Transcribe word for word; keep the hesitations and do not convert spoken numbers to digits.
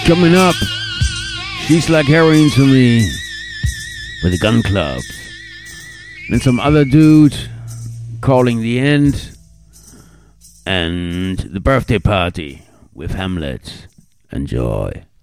Coming up, She's Like Heroin to Me with the Gun Club. Then some other dude calling the end. And the birthday party with Hamlet. Enjoy.